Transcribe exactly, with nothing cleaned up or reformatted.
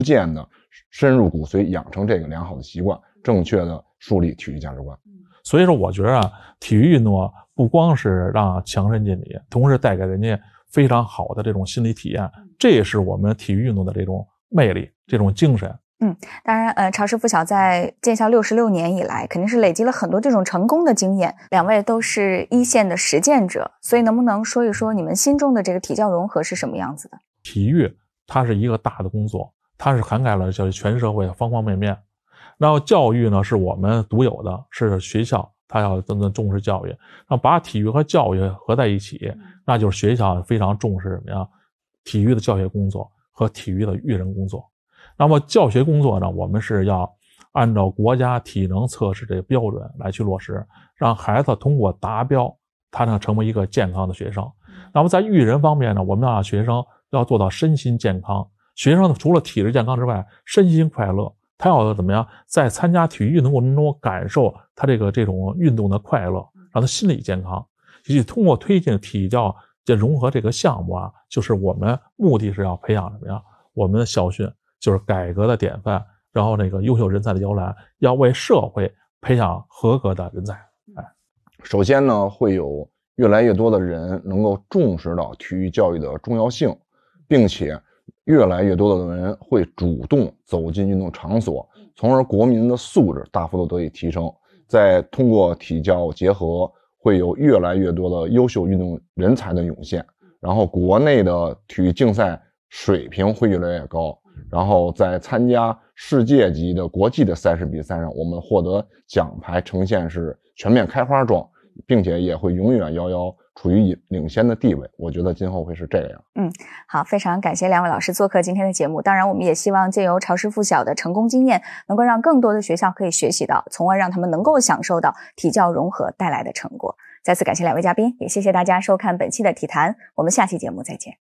渐的深入骨髓，养成这个良好的习惯，正确的树立体育价值观。 所以说我觉得啊，体育运动啊，不光是让强身健体，同时带给人家非常好的这种心理体验，这也是我们体育运动的这种魅力，这种精神。 嗯，当然，呃，曹师附小在建校六十六年以来，肯定是累积了很多这种成功的经验。两位都是一线的实践者，所以能不能说一说你们心中的这个体教融合是什么样子的？ 体育它是一个大的工作，它是涵盖了就是全社会方方面面。然后教育呢是我们独有的，是学校它要真正重视教育，那把体育和教育合在一起，那就是学校非常重视什么呀？体育的教学工作和体育的育人工作。那么教学工作呢，我们是要按照国家体能测试这个标准来去落实，让孩子通过达标，他能成为一个健康的学生。那么在育人方面呢，我们要让学生要做到身心健康。学生除了体质健康之外，身心快乐，他要怎么样在参加体育运动过程中感受他这个这种运动的快乐，让他心理健康。以及通过推进体教这融合这个项目啊，就是我们目的是要培养什么呀？我们的校训就是改革的典范，然后那个优秀人才的摇篮，要为社会培养合格的人才。哎， 首先呢，会有越来越多的人能够重视到体育教育的重要性，并且越来越多的人会主动走进运动场所，从而国民的素质大幅度得以提升。再通过体教结合，会有越来越多的优秀运动人才的涌现，然后国内的体育竞赛水平会越来越高，然后在参加世界级的国际的赛事比赛上，我们获得奖牌呈现是全面开花状，并且也会永远遥遥处于领先的地位。我觉得今后会是这样。 嗯，好，非常感谢两位老师做客今天的节目。当然，我们也希望借由曹师附小的成功经验，能够让更多的学校可以学习到，从而让他们能够享受到体教融合带来的成果。再次感谢两位嘉宾，也谢谢大家收看本期的体坛，我们下期节目再见。